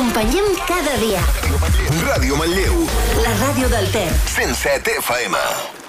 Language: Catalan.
T'acompanyem cada dia. Ràdio Manlleu. La ràdio del Ter. 107 FM.